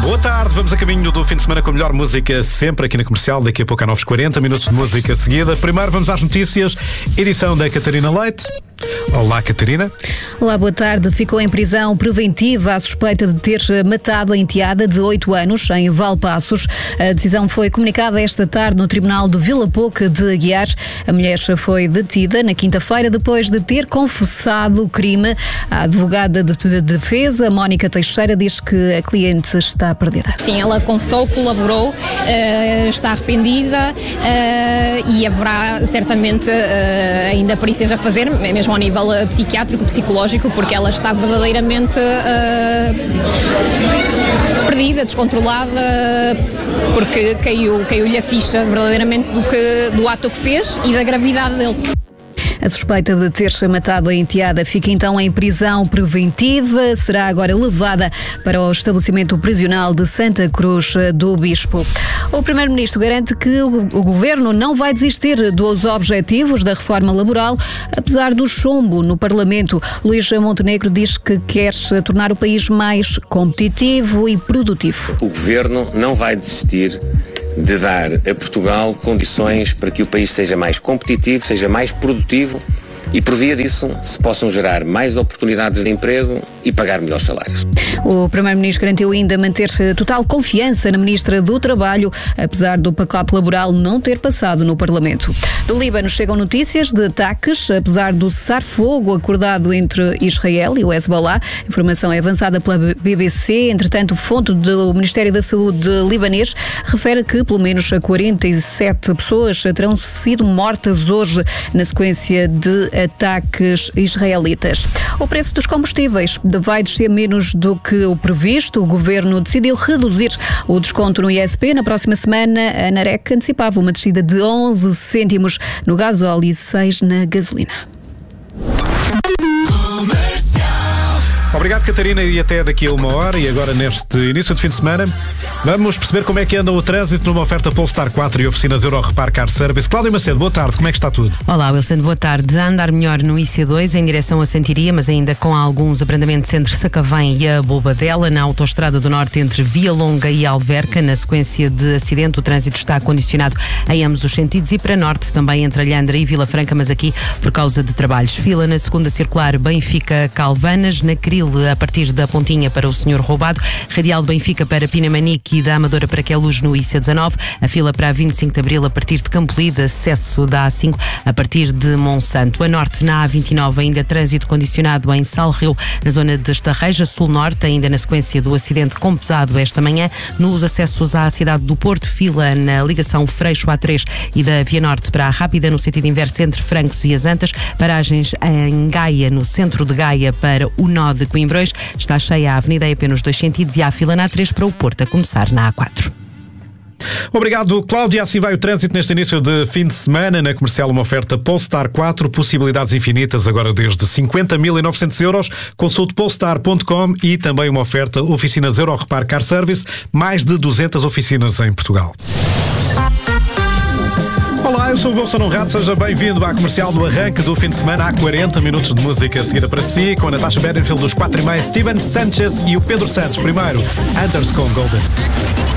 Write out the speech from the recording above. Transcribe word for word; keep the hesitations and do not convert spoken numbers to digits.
Boa tarde, vamos a caminho do fim de semana com a melhor música sempre aqui na Comercial. Daqui a pouco há novos quarenta minutos de música seguida. Primeiro vamos às notícias, edição da Catarina Leite. Olá, Catarina. Olá, boa tarde. Ficou em prisão preventiva à suspeita de ter matado a enteada de oito anos em Valpaços. A decisão foi comunicada esta tarde no Tribunal de Vila Pouca de Aguiar. A mulher foi detida na quinta-feira depois de ter confessado o crime. A advogada de defesa, Mónica Teixeira, diz que a cliente está perdida. Sim, ela confessou, colaborou, uh, está arrependida uh, e haverá certamente uh, ainda perícias a fazer, mesmo ao nível uh, psiquiátrico, psicológico, porque ela está verdadeiramente uh, perdida, descontrolada, porque caiu, caiu-lhe a ficha verdadeiramente do, que, do ato que fez e da gravidade dele. A suspeita de ter matado a enteada fica então em prisão preventiva. Será agora levada para o estabelecimento prisional de Santa Cruz do Bispo. O Primeiro-Ministro garante que o Governo não vai desistir dos objetivos da reforma laboral, apesar do chumbo no Parlamento. Luís Montenegro diz que quer tornar o país mais competitivo e produtivo. O Governo não vai desistir de dar a Portugal condições para que o país seja mais competitivo, seja mais produtivo e, por via disso, se possam gerar mais oportunidades de emprego e pagar melhores salários. O Primeiro-Ministro garantiu ainda manter total confiança na Ministra do Trabalho, apesar do pacote laboral não ter passado no Parlamento. Do Líbano chegam notícias de ataques, apesar do cessar-fogo acordado entre Israel e o Hezbollah. A informação é avançada pela B B C. Entretanto, fonte do Ministério da Saúde libanês refere que pelo menos quarenta e sete pessoas terão sido mortas hoje na sequência de ataques israelitas. O preço dos combustíveis vai descer menos do que o previsto. O Governo decidiu reduzir o desconto no I S P. Na próxima semana, a ANAREC antecipava uma descida de onze cêntimos no gasóleo e seis na gasolina. Obrigado, Catarina, e até daqui a uma hora. E agora, neste início de fim de semana, vamos perceber como é que anda o trânsito numa oferta Polestar quatro e oficinas Euro Repar Car Service. Cláudia Macedo, boa tarde, como é que está tudo? Olá, Wilson, boa tarde. A andar melhor no I C dois em direção a Santiria, mas ainda com alguns abrandamentos entre Sacavém e a Bobadela. Na Autostrada do Norte entre Via Longa e Alverca, na sequência de acidente, o trânsito está condicionado em ambos os sentidos. E para Norte também entre Alhandra e Vila Franca, mas aqui por causa de trabalhos. Fila na segunda circular Benfica-Calvanas, na Cril a partir da Pontinha para o Senhor Roubado, Radial de Benfica para Pinamanique e da Amadora para Queluz no I C dezanove, a fila para a vinte e cinco de Abril a partir de Campolide, acesso da A cinco a partir de Monsanto. A norte na A vinte e nove ainda trânsito condicionado em Salreu, na zona de Estarreja, sul-norte, ainda na sequência do acidente com pesado esta manhã, nos acessos à cidade do Porto, fila na ligação Freixo A três e da Via Norte para a Rápida no sentido inverso entre Francos e as Antas, paragens em Gaia, no centro de Gaia para o nó de Coimbrões. Está cheia a avenida em apenas dois sentidos e há fila na A três para o Porto, a começar na A quatro. Obrigado, Cláudia. Assim vai o trânsito neste início de fim de semana. Na Comercial, uma oferta Polestar quatro, possibilidades infinitas, agora desde cinquenta mil e novecentos euros. Consulte polestar ponto com e também uma oferta oficinas Euro Repar Car Service, mais de duzentas oficinas em Portugal. Olá, eu sou o Gonçalo Honrado, seja bem-vindo à Comercial do arranque do fim de semana. Há quarenta minutos de música seguida para si, com a Natasha Bedingfield dos quatro e meia, Steven Sanchez e o Pedro Santos. Primeiro, Anders com Golden.